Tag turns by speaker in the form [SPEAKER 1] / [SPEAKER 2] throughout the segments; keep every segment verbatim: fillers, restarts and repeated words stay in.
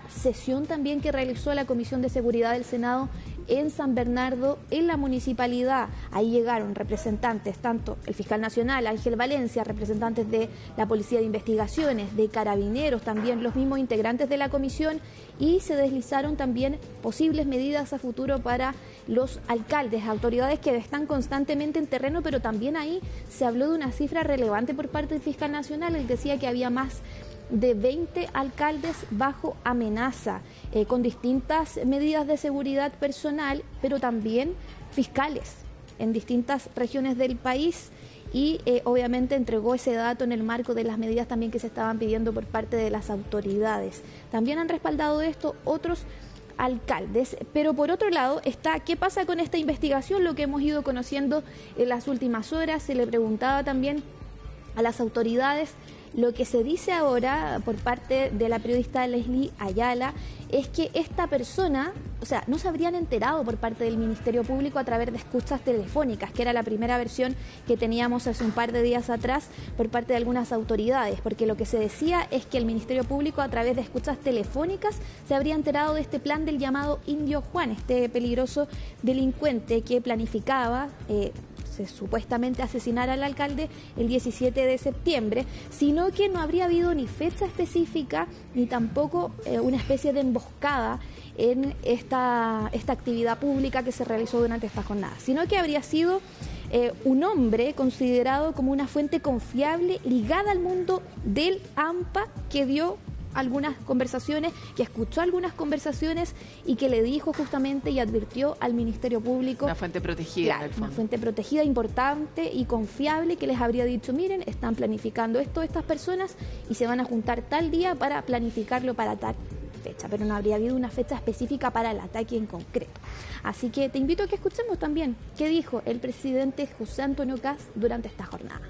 [SPEAKER 1] sesión también que realizó la Comisión de Seguridad del Senado en San Bernardo, en la municipalidad. Ahí llegaron representantes, tanto el fiscal nacional, Ángel Valencia, representantes de la Policía de Investigaciones, de Carabineros, también los mismos integrantes de la comisión, y se deslizaron también posibles medidas a futuro para los alcaldes, autoridades que están constantemente en terreno, pero también ahí se habló de una cifra relevante por parte del fiscal nacional. Él decía que había más de veinte alcaldes bajo amenaza, eh, con distintas medidas de seguridad personal, pero también fiscales en distintas regiones del país, y eh, obviamente entregó ese dato en el marco de las medidas también que se estaban pidiendo por parte de las autoridades. También han respaldado esto otros alcaldes, pero por otro lado está qué pasa con esta investigación, lo que hemos ido conociendo en las últimas horas. Se le preguntaba también a las autoridades. Lo que se dice ahora por parte de la periodista Leslie Ayala es que esta persona, o sea, no se habrían enterado por parte del Ministerio Público a través de escuchas telefónicas, que era la primera versión que teníamos hace un par de días atrás por parte de algunas autoridades, porque lo que se decía es que el Ministerio Público a través de escuchas telefónicas se habría enterado de este plan del llamado Indio Juan, este peligroso delincuente que planificaba Eh, supuestamente asesinar al alcalde el diecisiete de septiembre, sino que no habría habido ni fecha específica ni tampoco eh, una especie de emboscada en esta, esta actividad pública que se realizó durante esta jornada, sino que habría sido eh, un hombre considerado como una fuente confiable ligada al mundo del AMPA, que dio algunas conversaciones, que escuchó algunas conversaciones y que le dijo justamente y advirtió al Ministerio Público.
[SPEAKER 2] Una fuente protegida,
[SPEAKER 1] claro,
[SPEAKER 2] en el fondo.
[SPEAKER 1] Una fuente protegida, importante y confiable, que les habría dicho, miren, están planificando esto estas personas y se van a juntar tal día para planificarlo para tal fecha, pero no habría habido una fecha específica para el ataque en concreto. Así que te invito a que escuchemos también qué dijo el presidente José Antonio Kast durante esta jornada.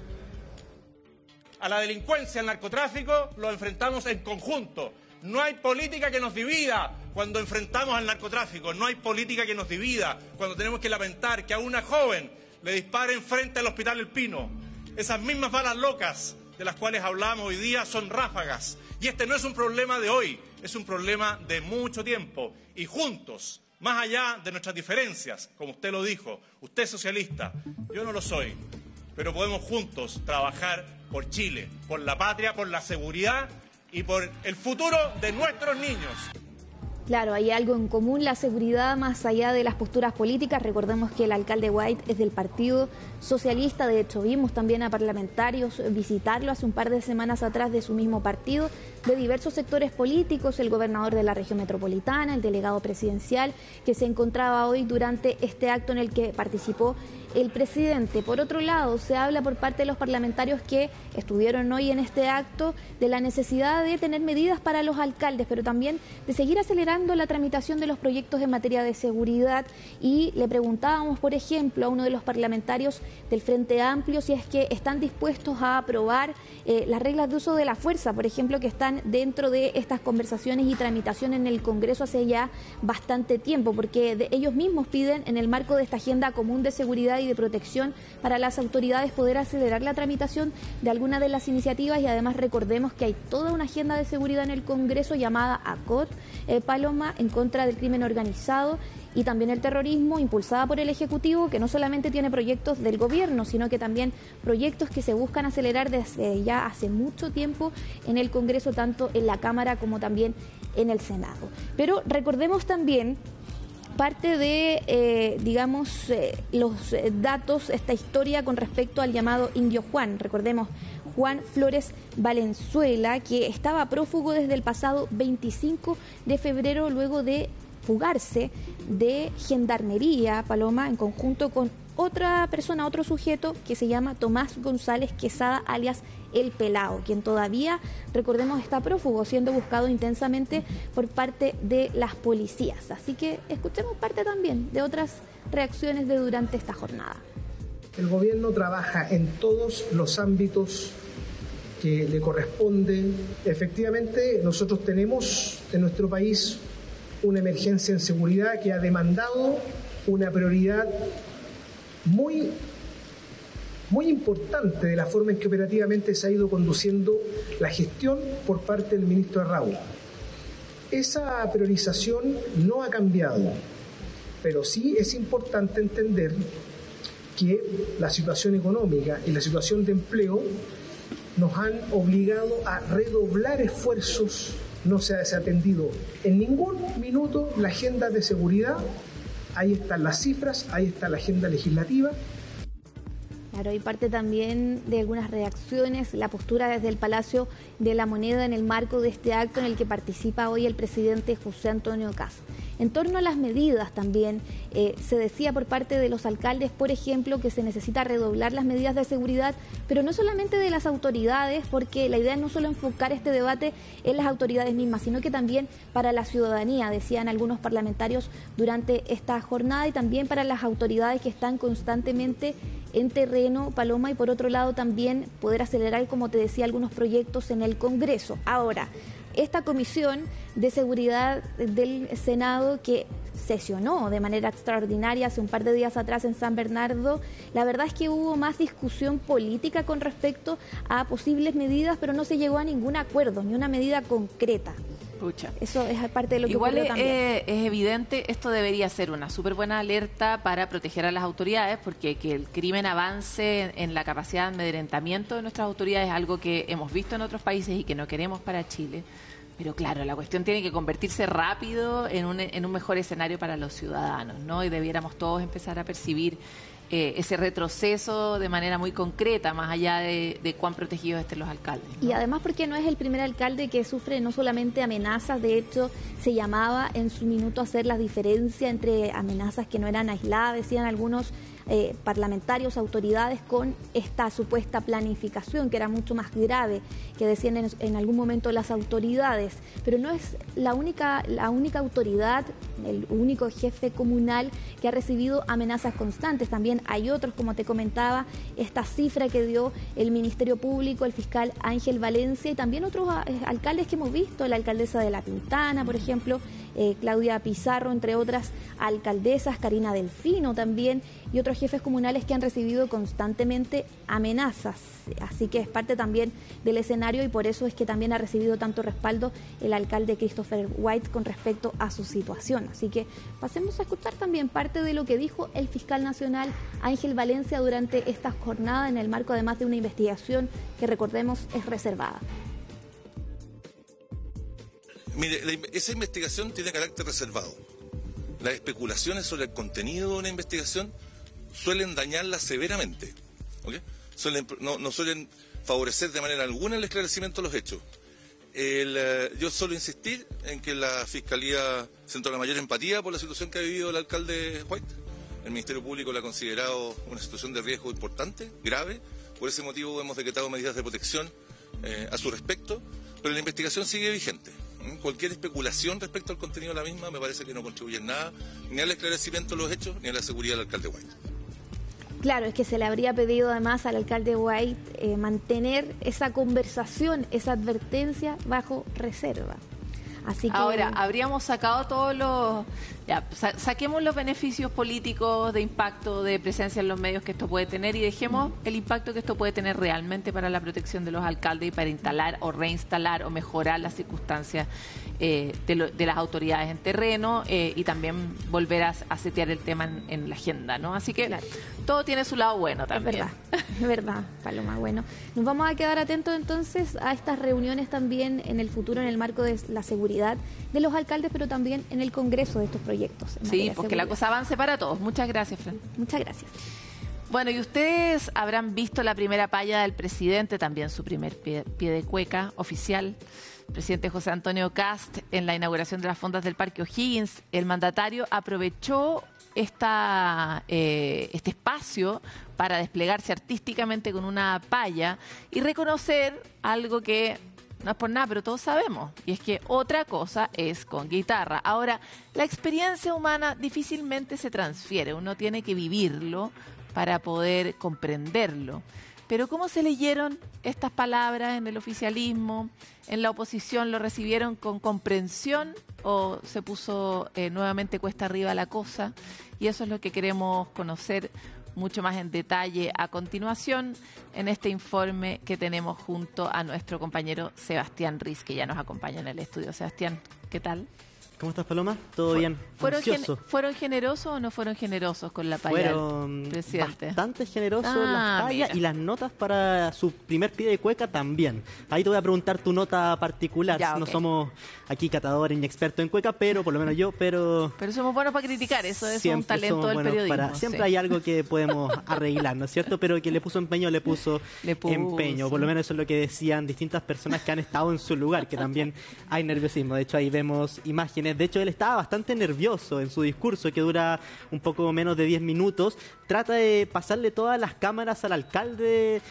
[SPEAKER 3] A la delincuencia, al narcotráfico, lo enfrentamos en conjunto. No hay política que nos divida cuando enfrentamos al narcotráfico. No hay política que nos divida cuando tenemos que lamentar que a una joven le disparen frente al Hospital El Pino. Esas mismas balas locas de las cuales hablamos hoy día son ráfagas. Y este no es un problema de hoy, es un problema de mucho tiempo. Y juntos, más allá de nuestras diferencias, como usted lo dijo, usted es socialista, yo no lo soy, pero podemos juntos trabajar por Chile, por la patria, por la seguridad y por el futuro de nuestros niños.
[SPEAKER 1] Claro, hay algo en común, la seguridad más allá de las posturas políticas. Recordemos que el alcalde White es del Partido Socialista, de hecho vimos también a parlamentarios visitarlo hace un par de semanas atrás de su mismo partido, de diversos sectores políticos, el gobernador de la región metropolitana, el delegado presidencial, que se encontraba hoy durante este acto en el que participó el presidente. Por otro lado, se habla por parte de los parlamentarios que estuvieron hoy en este acto de la necesidad de tener medidas para los alcaldes, pero también de seguir acelerando la tramitación de los proyectos en materia de seguridad, y le preguntábamos, por ejemplo, a uno de los parlamentarios del Frente Amplio si es que están dispuestos a aprobar eh, las reglas de uso de la fuerza, por ejemplo, que están dentro de estas conversaciones y tramitación en el Congreso hace ya bastante tiempo, porque de ellos mismos piden, en el marco de esta agenda común de seguridad y de protección para las autoridades, poder acelerar la tramitación de algunas de las iniciativas. Y además recordemos que hay toda una agenda de seguridad en el Congreso llamada ACOT, eh, Paloma, en contra del crimen organizado y también el terrorismo, impulsada por el Ejecutivo, que no solamente tiene proyectos del gobierno, sino que también proyectos que se buscan acelerar desde ya hace mucho tiempo en el Congreso, tanto en la Cámara como también en el Senado. Pero recordemos también parte de, eh, digamos, eh, los eh, datos, esta historia con respecto al llamado Indio Juan. Recordemos, Juan Flores Valenzuela, que estaba prófugo desde el pasado veinticinco de febrero, luego de fugarse de Gendarmería, Paloma, en conjunto con otra persona, otro sujeto que se llama Tomás González Quesada, alias El Pelao, quien todavía, recordemos, está prófugo, siendo buscado intensamente por parte de las policías. Así que escuchemos parte también de otras reacciones de durante esta jornada.
[SPEAKER 4] El gobierno trabaja en todos los ámbitos que le corresponden. Efectivamente, nosotros tenemos en nuestro país una emergencia en seguridad que ha demandado una prioridad muy, muy importante de la forma en que operativamente se ha ido conduciendo la gestión por parte del ministro Arraui. Esa priorización no ha cambiado, pero sí es importante entender que la situación económica y la situación de empleo nos han obligado a redoblar esfuerzos. No se ha desatendido en ningún minuto la agenda de seguridad. Ahí están las cifras, ahí está la agenda legislativa.
[SPEAKER 1] Claro, y parte también de algunas reacciones, la postura desde el Palacio de la Moneda en el marco de este acto en el que participa hoy el presidente José Antonio Kast. En torno a las medidas también, eh, se decía por parte de los alcaldes, por ejemplo, que se necesita redoblar las medidas de seguridad, pero no solamente de las autoridades, porque la idea es no solo enfocar este debate en las autoridades mismas, sino que también para la ciudadanía, decían algunos parlamentarios durante esta jornada, y también para las autoridades que están constantemente en terreno, Paloma, y por otro lado también poder acelerar, como te decía, algunos proyectos en el Congreso. Ahora, esta comisión de seguridad del Senado que sesionó de manera extraordinaria hace un par de días atrás en San Bernardo, la verdad es que hubo más discusión política con respecto a posibles medidas, pero no se llegó a ningún acuerdo, ni una medida concreta.
[SPEAKER 2] Pucha.
[SPEAKER 1] Eso es parte de lo que
[SPEAKER 2] Igual
[SPEAKER 1] ocurrió
[SPEAKER 2] es,
[SPEAKER 1] también.
[SPEAKER 2] Es, es evidente, esto debería ser una súper buena alerta para proteger a las autoridades, porque que el crimen avance en, en la capacidad de amedrentamiento de nuestras autoridades es algo que hemos visto en otros países y que no queremos para Chile. Pero claro, la cuestión tiene que convertirse rápido en un, en un mejor escenario para los ciudadanos, ¿no? Y debiéramos todos empezar a percibir eh, ese retroceso de manera muy concreta, más allá de, de cuán protegidos estén los alcaldes, ¿no?
[SPEAKER 1] Y además porque no es el primer alcalde que sufre no solamente amenazas, de hecho se llamaba en su minuto a hacer la diferencia entre amenazas que no eran aisladas, decían algunos eh, parlamentarios, autoridades, con esta supuesta planificación que era mucho más grave, que decían en, en algún momento las autoridades, pero no es la única, la única autoridad, el único jefe comunal que ha recibido amenazas constantes. También hay otros, como te comentaba, esta cifra que dio el Ministerio Público, el fiscal Ángel Valencia, y también otros eh, alcaldes que hemos visto, la alcaldesa de La Pintana, por ejemplo, eh, Claudia Pizarro, entre otras alcaldesas, Karina Delfino también, y otros jefes comunales que han recibido constantemente amenazas. Así que es parte también del escenario, y por eso es que también ha recibido tanto respaldo el alcalde Christopher White con respecto a su situación. Así que pasemos a escuchar también parte de lo que dijo el fiscal nacional Ángel Valencia durante esta jornada, en el marco además de una investigación que, recordemos, es reservada.
[SPEAKER 5] Mire, la, esa investigación tiene carácter reservado. Las especulaciones sobre el contenido de una investigación suelen dañarla severamente, ¿okay? Suelen, no, no suelen favorecer de manera alguna el esclarecimiento de los hechos. El, eh, yo suelo insistir en que la Fiscalía centró la mayor empatía por la situación que ha vivido el alcalde White. El Ministerio Público la ha considerado una situación de riesgo importante, grave. Por ese motivo hemos decretado medidas de protección eh, a su respecto, pero la investigación sigue vigente. ¿Mm? Cualquier especulación respecto al contenido de la misma me parece que no contribuye en nada, ni al esclarecimiento de los hechos, ni a la seguridad del alcalde White.
[SPEAKER 1] Claro, es que se le habría pedido además al alcalde White eh, mantener esa conversación, esa advertencia bajo reserva. Así que...
[SPEAKER 2] Ahora, habríamos sacado todos los... Ya, sa saquemos los beneficios políticos de impacto, de presencia en los medios que esto puede tener, y dejemos el impacto que esto puede tener realmente para la protección de los alcaldes y para instalar o reinstalar o mejorar las circunstancias eh, de, lo, de las autoridades en terreno, eh, y también volver a, a setear el tema en, en la agenda, ¿no? Así que claro, todo tiene su lado bueno también.
[SPEAKER 1] Es verdad, es verdad, Paloma. Bueno, nos vamos a quedar atentos entonces a estas reuniones también en el futuro, en el marco de la seguridad de los alcaldes, pero también en el Congreso de estos proyectos.
[SPEAKER 2] Sí, porque la cosa avance para todos. Muchas gracias, Fran.
[SPEAKER 1] Muchas gracias.
[SPEAKER 2] Bueno, y ustedes habrán visto la primera palla del presidente, también su primer pie, pie de cueca oficial. El presidente José Antonio Kast, en la inauguración de las fondas del Parque O'Higgins, el mandatario aprovechó esta, eh, este espacio para desplegarse artísticamente con una palla y reconocer algo que no es por nada, pero todos sabemos, y es que otra cosa es con guitarra. Ahora, la experiencia humana difícilmente se transfiere, uno tiene que vivirlo para poder comprenderlo. Pero ¿cómo se leyeron estas palabras en el oficialismo? ¿En la oposición lo recibieron con comprensión o se puso eh, nuevamente cuesta arriba la cosa? Y eso es lo que queremos conocer mucho más en detalle a continuación en este informe que tenemos junto a nuestro compañero Sebastián Riz, que ya nos acompaña en el estudio. Sebastián, ¿qué tal?
[SPEAKER 6] ¿Cómo estás, Paloma? ¿Todo bien?
[SPEAKER 2] ¿Fueron, gen ¿Fueron generosos o no fueron generosos con la paya
[SPEAKER 6] Fueron
[SPEAKER 2] del presidente?
[SPEAKER 6] Bastante generosos
[SPEAKER 2] ah,
[SPEAKER 6] las payas y las notas para su primer pie de cueca también. Ahí te voy a preguntar tu nota particular.
[SPEAKER 2] Ya,
[SPEAKER 6] no
[SPEAKER 2] okay.
[SPEAKER 6] somos aquí catadores ni expertos en cueca, pero por lo menos yo, pero...
[SPEAKER 2] Pero somos buenos para criticar, eso es un talento del periodismo.
[SPEAKER 6] Para, siempre
[SPEAKER 2] sí.
[SPEAKER 6] hay algo que podemos arreglar, ¿no es cierto? Pero que le puso empeño, le puso,
[SPEAKER 2] le puso
[SPEAKER 6] empeño. Por lo menos eso es lo que decían distintas personas que han estado en su lugar, que también hay nerviosismo. De hecho, ahí vemos imágenes. De hecho, él estaba bastante bastante nervioso en su discurso, que dura un poco menos de diez minutos. Trata de pasarle todas las cámaras al alcalde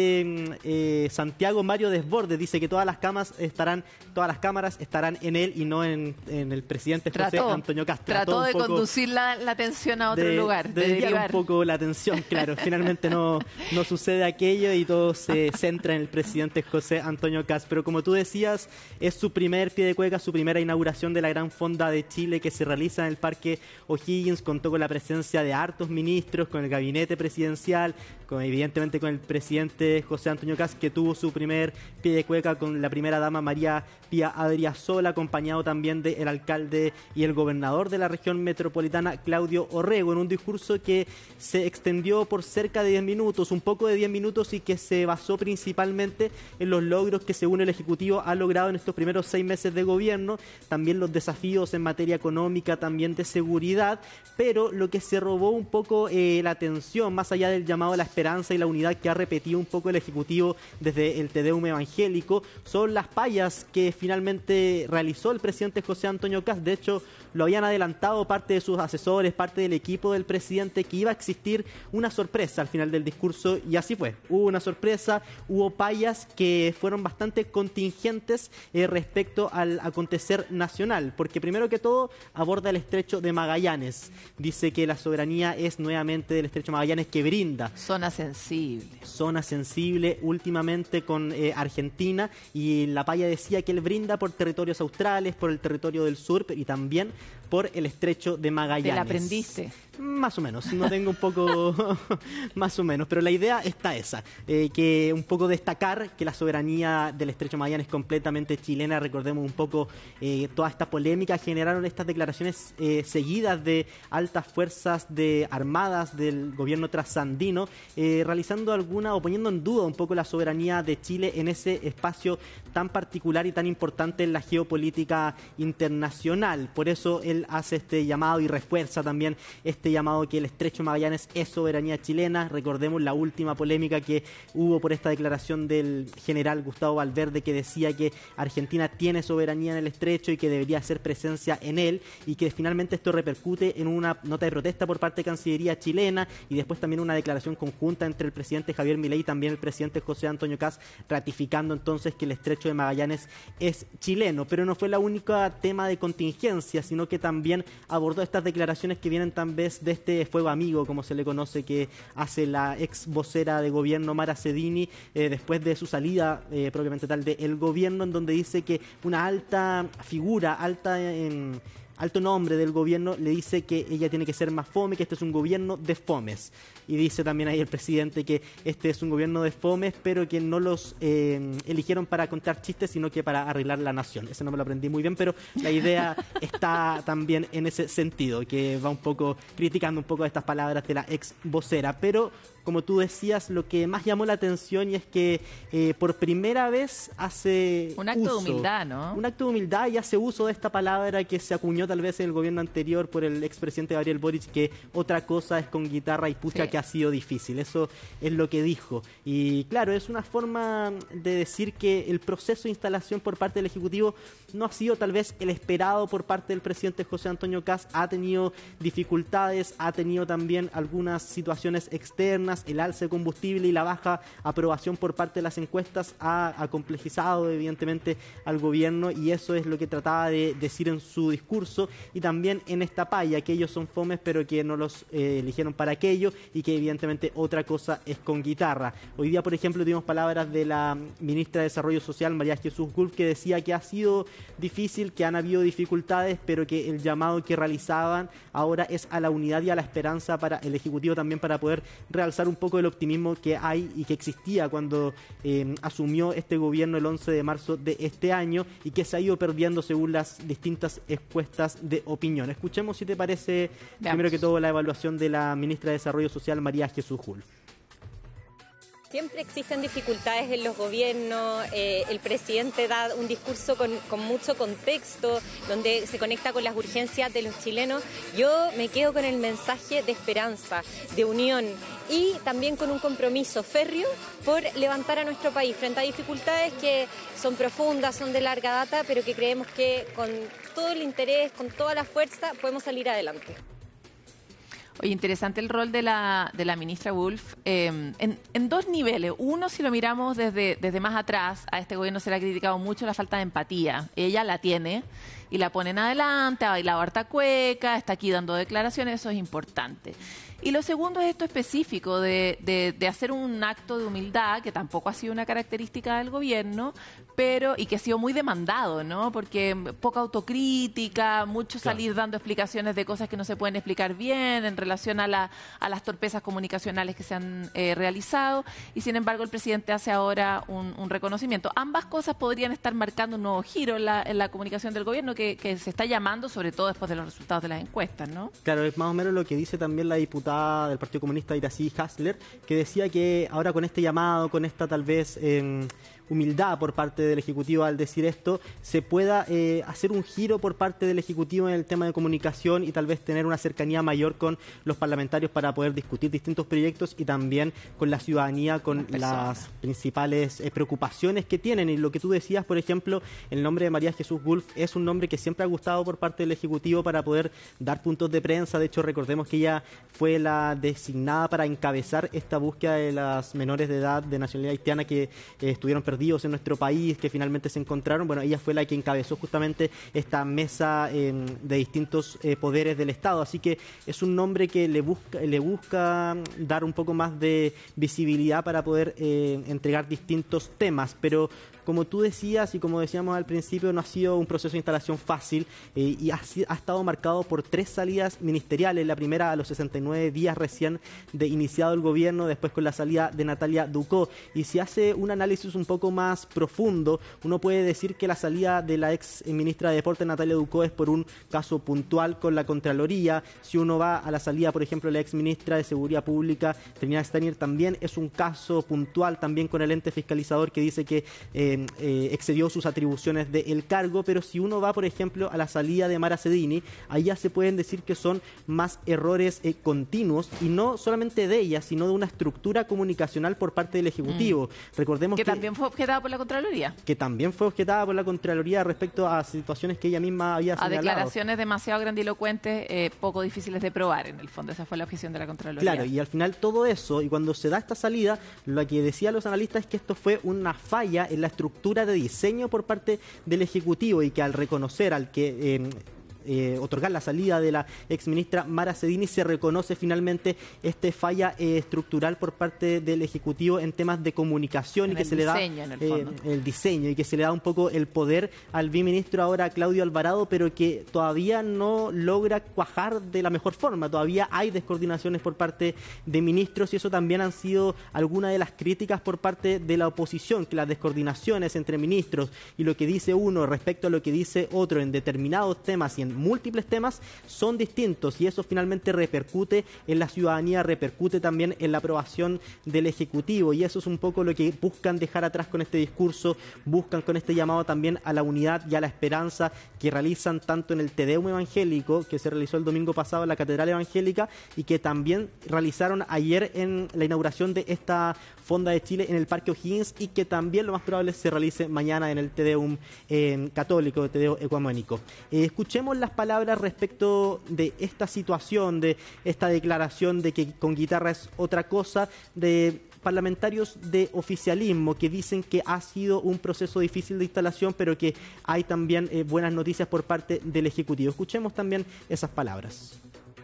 [SPEAKER 6] de eh, Santiago, Mario Desbordes. Dice que todas las cámaras estarán, todas las cámaras estarán en él y no en, en el presidente
[SPEAKER 2] trató,
[SPEAKER 6] José Antonio Cast.
[SPEAKER 2] Trató, trató de conducir la, la atención a otro
[SPEAKER 6] de,
[SPEAKER 2] lugar.
[SPEAKER 6] De, de desviar un poco la atención, claro. Finalmente no, no sucede aquello y todo se centra en el presidente José Antonio Cast. Pero como tú decías, es su primer pie de cueca, su primera inauguración de la Gran Fonda de Chile, que se realiza en el Parque O'Higgins. Contó con la presencia de hartos ministros, con el gabinete presidencial, con, evidentemente con el presidente José Antonio Cast, que tuvo su primer pie de cueca con la primera dama María Pía Adriasola, acompañado también del alcalde y el gobernador de la región metropolitana, Claudio Orrego, en un discurso que se extendió por cerca de diez minutos, un poco de diez minutos, y que se basó principalmente en los logros que, según el Ejecutivo, ha logrado en estos primeros seis meses de gobierno, también los desafíos en materia económica, también de seguridad, pero lo que se robó un poco eh, la atención, más allá del llamado a la esperanza y la unidad que ha repetido un poco el Ejecutivo desde el Te Deum evangélico, son las payas que finalmente realizó el presidente José Antonio Cast. De hecho, lo habían adelantado parte de sus asesores, parte del equipo del presidente, que iba a existir una sorpresa al final del discurso, y así fue. Hubo una sorpresa, hubo payas que fueron bastante contingentes eh, respecto al acontecer nacional, porque primero que todo aborda el estrecho de Magallanes. Dice que la soberanía es nuevamente del estrecho de Magallanes, que brinda.
[SPEAKER 2] Zona sensible.
[SPEAKER 6] Zona sensible últimamente con eh, Argentina, y la paya decía que él brinda por territorios australes, por el territorio del sur y también por el estrecho de Magallanes.
[SPEAKER 2] ¿Te la aprendiste?
[SPEAKER 6] Más o menos, no tengo un poco, más o menos, pero la idea está esa, eh, que un poco destacar que la soberanía del estrecho de Magallanes es completamente chilena. Recordemos un poco eh, toda esta polémica, generaron estas declaraciones eh, seguidas de altas fuerzas de armadas del gobierno trasandino, eh, realizando alguna o poniendo en duda un poco la soberanía de Chile en ese espacio tan particular y tan importante en la geopolítica internacional. Por eso él hace este llamado y refuerza también este llamado que el estrecho de Magallanes es soberanía chilena. Recordemos la última polémica que hubo por esta declaración del general Gustavo Valverde, que decía que Argentina tiene soberanía en el estrecho y que debería hacer presencia en él, y que finalmente esto repercute en una nota de protesta por parte de Cancillería chilena, y después también una declaración conjunta entre el presidente Javier Milei y también el presidente José Antonio Cast, ratificando entonces que el estrecho de Magallanes es chileno. Pero no fue la única tema de contingencia, sino que también abordó estas declaraciones que vienen tal vez de este fuego amigo, como se le conoce, que hace la ex vocera de gobierno Mara Cedini eh, después de su salida eh, propiamente tal del gobierno, en donde dice que una alta figura, alta en... alto nombre del gobierno le dice que ella tiene que ser más fome, que este es un gobierno de fomes. Y dice también ahí el presidente que este es un gobierno de fomes, pero que no los eh, eligieron para contar chistes, sino que para arreglar la nación. Eso no me lo aprendí muy bien, pero la idea está también en ese sentido, que va un poco criticando un poco estas palabras de la ex vocera. Pero, como tú decías, lo que más llamó la atención y es que eh, por primera vez hace
[SPEAKER 2] un acto
[SPEAKER 6] uso,
[SPEAKER 2] de humildad, ¿no?
[SPEAKER 6] Un acto de humildad, y hace uso de esta palabra que se acuñó tal vez en el gobierno anterior por el expresidente Gabriel Boric, que otra cosa es con guitarra y pucha, sí, que ha sido difícil. Eso es lo que dijo. Y claro, es una forma de decir que el proceso de instalación por parte del Ejecutivo no ha sido tal vez el esperado por parte del presidente José Antonio Cast. Ha tenido dificultades, ha tenido también algunas situaciones externas. El alza de combustible y la baja aprobación por parte de las encuestas ha, ha complejizado evidentemente al gobierno, y eso es lo que trataba de decir en su discurso. discurso y también en esta palla, que ellos son fomes pero que no los eh, eligieron para aquello y que evidentemente otra cosa es con guitarra. Hoy día, por ejemplo, tuvimos palabras de la ministra de Desarrollo Social, María Jesús Gulf, que decía que ha sido difícil, que han habido dificultades, pero que el llamado que realizaban ahora es a la unidad y a la esperanza para el Ejecutivo también, para poder realzar un poco el optimismo que hay y que existía cuando eh, asumió este gobierno el once de marzo de este año y que se ha ido perdiendo según las distintas encuestas de opinión. Escuchemos, si te parece, Veamos. primero que todo la evaluación de la ministra de Desarrollo Social, María Jesús Gulf.
[SPEAKER 7] Siempre existen dificultades en los gobiernos, eh, el presidente da un discurso con, con mucho contexto, donde se conecta con las urgencias de los chilenos. Yo me quedo con el mensaje de esperanza, de unión y también con un compromiso férreo por levantar a nuestro país frente a dificultades que son profundas, son de larga data, pero que creemos que con todo el interés, con toda la fuerza, podemos salir adelante.
[SPEAKER 2] Oye, interesante el rol de la, de la ministra Gulf eh, en, en dos niveles. Uno, si lo miramos desde, desde más atrás, a este gobierno se le ha criticado mucho la falta de empatía. Ella la tiene y la ponen adelante, ha bailado harta cueca, está aquí dando declaraciones, eso es importante. Y lo segundo es esto específico de, de, de hacer un acto de humildad, que tampoco ha sido una característica del gobierno, pero y que ha sido muy demandado, ¿no? Porque poca autocrítica, mucho salir dando explicaciones de cosas que no se pueden explicar bien en relación a, la, a las torpezas comunicacionales que se han eh, realizado, y sin embargo el presidente hace ahora un, un reconocimiento. Ambas cosas podrían estar marcando un nuevo giro en la, en la comunicación del gobierno que, que se está llamando, sobre todo después de los resultados de las encuestas, ¿no?
[SPEAKER 6] Claro, es más o menos lo que dice también la diputada del Partido Comunista, Iracy Hasler, que decía que ahora con este llamado, con esta tal vez eh, humildad por parte del Ejecutivo al decir esto, se pueda eh, hacer un giro por parte del Ejecutivo en el tema de comunicación y tal vez tener una cercanía mayor con los parlamentarios para poder discutir distintos proyectos y también con la ciudadanía, con las principales eh, preocupaciones que tienen. Y lo que tú decías, por ejemplo, el nombre de María Jesús Gulf es un nombre que siempre ha gustado por parte del Ejecutivo para poder dar puntos de prensa. De hecho, recordemos que ella fue la designada para encabezar esta búsqueda de las menores de edad de nacionalidad haitiana que eh, estuvieron perdidos en nuestro país, que finalmente se encontraron. Bueno, ella fue la que encabezó justamente esta mesa eh, de distintos eh, poderes del Estado, así que es un nombre que le busca, le busca dar un poco más de visibilidad para poder eh, entregar distintos temas, pero como tú decías y como decíamos al principio, no ha sido un proceso de instalación fácil eh, y ha, ha estado marcado por tres salidas ministeriales. La primera a los sesenta y nueve días recién de iniciado el gobierno, después con la salida de Natalia Ducó. Y si hace un análisis un poco más profundo, uno puede decir que la salida de la ex ministra de Deporte, Natalia Ducó, es por un caso puntual con la Contraloría. Si uno va a la salida, por ejemplo, de la ex ministra de Seguridad Pública, Trinidad Steiner, también es un caso puntual, también con el ente fiscalizador que dice que eh, Eh, excedió sus atribuciones del cargo. Pero si uno va, por ejemplo, a la salida de Mara Cedini, ahí ya se pueden decir que son más errores eh, continuos, y no solamente de ella, sino de una estructura comunicacional por parte del Ejecutivo. Mm. Recordemos
[SPEAKER 2] que,
[SPEAKER 6] que
[SPEAKER 2] también fue objetada por la Contraloría.
[SPEAKER 6] Que también fue objetada por la Contraloría respecto a situaciones que ella misma había señalado.
[SPEAKER 2] A declaraciones demasiado grandilocuentes, eh, poco difíciles de probar, en el fondo. Esa fue la objeción de la Contraloría.
[SPEAKER 6] Claro, y al final todo eso, y cuando se da esta salida, lo que decían los analistas es que esto fue una falla en la estructura de diseño por parte del Ejecutivo, y que al reconocer, al que eh, Eh, otorgar la salida de la exministra Mara Cedini, se reconoce finalmente esta falla eh, estructural por parte del Ejecutivo en temas de comunicación, en y que se diseño, le da el, eh, el diseño, y que se le da un poco el poder al biministro ahora, Claudio Alvarado, pero que todavía no logra cuajar de la mejor forma. Todavía hay descoordinaciones por parte de ministros, y eso también han sido algunas de las críticas por parte de la oposición, que las descoordinaciones entre ministros y lo que dice uno respecto a lo que dice otro en determinados temas y en múltiples temas son distintos, y eso finalmente repercute en la ciudadanía, repercute también en la aprobación del Ejecutivo, y eso es un poco lo que buscan dejar atrás con este discurso, buscan con este llamado también a la unidad y a la esperanza que realizan tanto en el Te Deum evangélico, que se realizó el domingo pasado en la Catedral Evangélica, y que también realizaron ayer en la inauguración de esta Fonda de Chile en el Parque O'Higgins, y que también lo más probable se realice mañana en el Te Deum eh, católico, el Te Deum ecuménico. Eh, escuchemos escuchemos las palabras respecto de esta situación, de esta declaración de que con guitarra es otra cosa, de parlamentarios de oficialismo que dicen que ha sido un proceso difícil de instalación, pero que hay también eh, buenas noticias por parte del Ejecutivo. Escuchemos también esas palabras.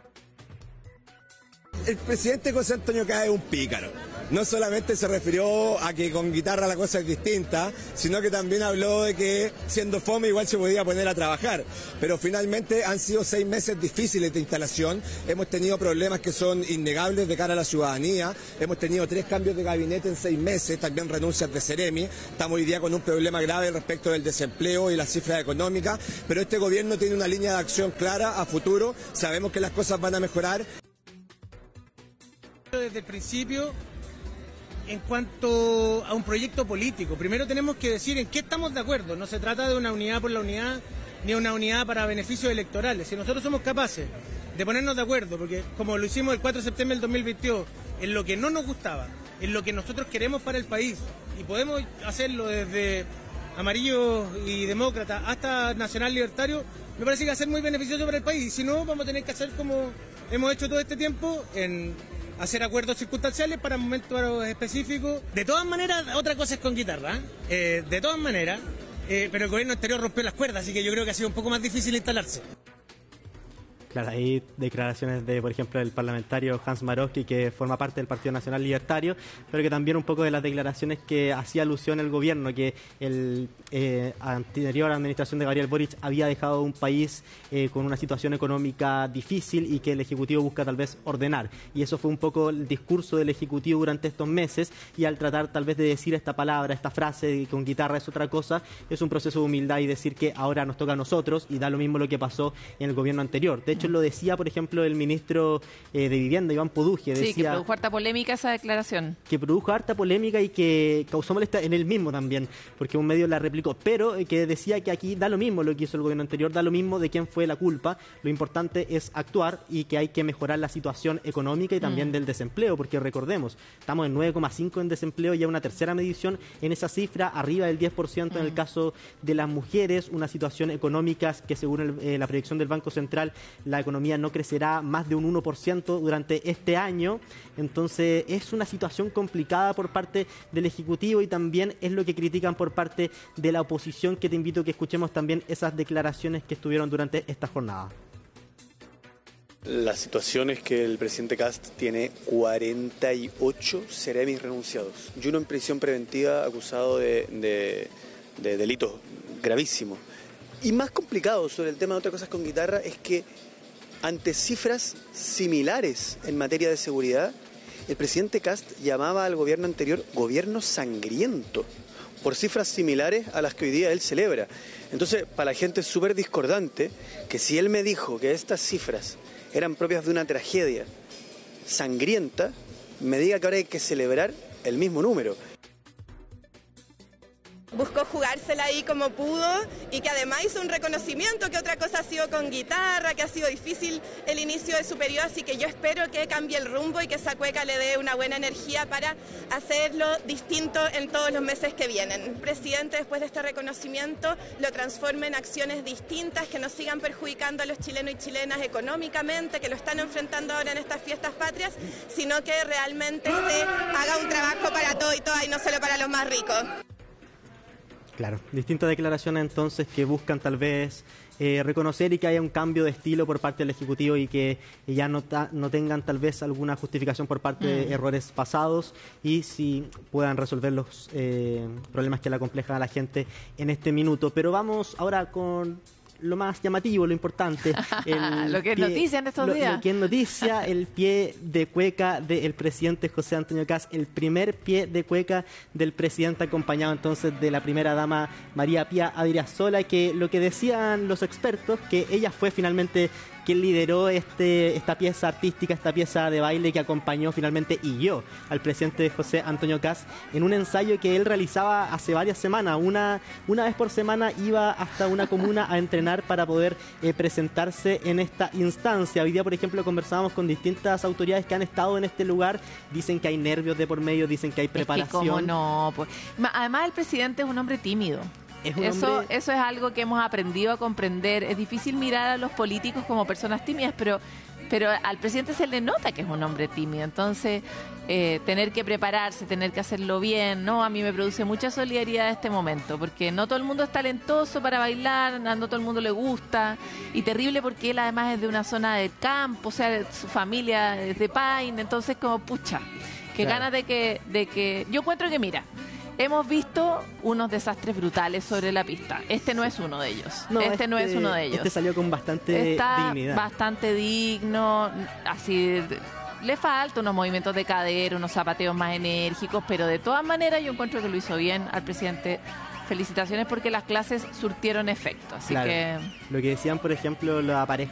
[SPEAKER 8] El presidente José Antonio Kast es un pícaro. No solamente se refirió a que con guitarra la cosa es distinta, sino que también habló de que siendo fome igual se podía poner a trabajar. Pero finalmente han sido seis meses difíciles de instalación, hemos tenido problemas que son innegables de cara a la ciudadanía, hemos tenido tres cambios de gabinete en seis meses, también renuncias de Ceremi, estamos hoy día con un problema grave respecto del desempleo y las cifras económicas, pero este gobierno tiene una línea de acción clara a futuro, sabemos que las cosas van a mejorar.
[SPEAKER 9] Desde el principio, en cuanto a un proyecto político, primero tenemos que decir en qué estamos de acuerdo. No se trata de una unidad por la unidad, ni una unidad para beneficios electorales. Si nosotros somos capaces de ponernos de acuerdo, porque como lo hicimos el cuatro de septiembre del dos mil veintidós, en lo que no nos gustaba, en lo que nosotros queremos para el país, y podemos hacerlo desde amarillo y demócrata hasta nacional libertario, me parece que va a ser muy beneficioso para el país. Y si no, vamos a tener que hacer como hemos hecho todo este tiempo, en hacer acuerdos circunstanciales para momentos específicos. De todas maneras, otra cosa es con guitarra, eh, de todas maneras, eh, pero el gobierno anterior rompió las cuerdas, así que yo creo que ha sido un poco más difícil instalarse.
[SPEAKER 6] Claro, hay declaraciones de, por ejemplo, el parlamentario Hans Marowski, que forma parte del Partido Nacional Libertario, pero que también un poco de las declaraciones que hacía alusión el gobierno, que el eh, anterior administración de Gabriel Boric había dejado un país eh, con una situación económica difícil y que el Ejecutivo busca tal vez ordenar. Y eso fue un poco el discurso del Ejecutivo durante estos meses, y al tratar tal vez de decir esta palabra, esta frase de que con guitarra es otra cosa, es un proceso de humildad y decir que ahora nos toca a nosotros, y da lo mismo lo que pasó en el gobierno anterior. De hecho, lo decía, por ejemplo, el ministro eh, de Vivienda, Iván Poduje. Decía,
[SPEAKER 2] sí, que produjo harta polémica esa declaración.
[SPEAKER 6] Que produjo harta polémica y que causó molestia en él mismo también, porque un medio la replicó, pero eh, que decía que aquí da lo mismo lo que hizo el gobierno anterior, da lo mismo de quién fue la culpa, lo importante es actuar y que hay que mejorar la situación económica y también mm. del desempleo, porque recordemos, estamos en nueve coma cinco en desempleo, ya una tercera medición en esa cifra, arriba del diez por ciento mm. en el caso de las mujeres, una situación económica que según el, eh, la proyección del Banco Central, la economía no crecerá más de un uno por ciento durante este año. Entonces es una situación complicada por parte del Ejecutivo y también es lo que critican por parte de la oposición, que te invito a que escuchemos también esas declaraciones que estuvieron durante esta jornada.
[SPEAKER 10] La situación es que el presidente Kast tiene cuarenta y ocho seremis renunciados y uno en prisión preventiva acusado de, de, de delitos gravísimos. Y más complicado sobre el tema de otras cosas con guitarra es que ante cifras similares en materia de seguridad, el presidente Kast llamaba al gobierno anterior gobierno sangriento, por cifras similares a las que hoy día él celebra. Entonces, para la gente es súper discordante que si él me dijo que estas cifras eran propias de una tragedia sangrienta, me diga que ahora hay que celebrar el mismo número.
[SPEAKER 11] Buscó jugársela ahí como pudo y que además hizo un reconocimiento que otra cosa ha sido con guitarra, que ha sido difícil el inicio de su periodo, así que yo espero que cambie el rumbo y que esa cueca le dé una buena energía para hacerlo distinto en todos los meses que vienen. El presidente, después de este reconocimiento, lo transforme en acciones distintas que no sigan perjudicando a los chilenos y chilenas económicamente, que lo están enfrentando ahora en estas fiestas patrias, sino que realmente se haga un trabajo para todo y todas y no solo para los más ricos.
[SPEAKER 6] Claro, distintas declaraciones entonces que buscan tal vez eh, reconocer y que haya un cambio de estilo por parte del Ejecutivo y que ya no, ta, no tengan tal vez alguna justificación por parte mm. de errores pasados y si puedan resolver los eh, problemas que le acomplejan a la gente en este minuto. Pero vamos ahora con lo más llamativo, lo importante. El
[SPEAKER 2] lo que es
[SPEAKER 6] pie,
[SPEAKER 2] noticia en estos
[SPEAKER 6] lo,
[SPEAKER 2] días.
[SPEAKER 6] Lo que es noticia, el pie de cueca del presidente José Antonio Kast, el primer pie de cueca del presidente, acompañado entonces de la primera dama María Pía Adriasola, que lo que decían los expertos, que ella fue finalmente quien lideró este, esta pieza artística, esta pieza de baile que acompañó finalmente y guió al presidente José Antonio Kast en un ensayo que él realizaba hace varias semanas. Una, una vez por semana iba hasta una comuna a entrenar para poder eh, presentarse en esta instancia. Hoy día, por ejemplo, conversábamos con distintas autoridades que han estado en este lugar. Dicen que hay nervios de por medio, dicen que hay preparación.
[SPEAKER 2] Es que cómo no. Pues, además, el presidente es un hombre tímido.
[SPEAKER 6] Es un
[SPEAKER 2] eso,
[SPEAKER 6] hombre...
[SPEAKER 2] eso es algo que hemos aprendido a comprender. Es difícil mirar a los políticos como personas tímidas, pero, pero al presidente se le nota que es un hombre tímido. Entonces, eh, tener que prepararse, tener que hacerlo bien, ¿no? A mí me produce mucha solidaridad este momento, porque no todo el mundo es talentoso para bailar, no todo el mundo le gusta, y terrible porque él además es de una zona del campo, o sea, su familia es de Paine, entonces como, pucha, que
[SPEAKER 6] Claro.
[SPEAKER 2] ganas de que, de que... Yo encuentro que, mira, hemos visto unos desastres brutales sobre la pista. Este no es uno de ellos.
[SPEAKER 6] No,
[SPEAKER 2] este, no es uno de ellos.
[SPEAKER 6] Este salió con bastante
[SPEAKER 2] Está
[SPEAKER 6] dignidad.
[SPEAKER 2] bastante digno, así... Le falta unos movimientos de cadera, unos zapateos más enérgicos, pero de todas maneras yo encuentro que lo hizo bien al presidente. Felicitaciones porque las clases surtieron efecto. Así
[SPEAKER 6] Claro.
[SPEAKER 2] que...
[SPEAKER 6] Lo que decían, por ejemplo, la pareja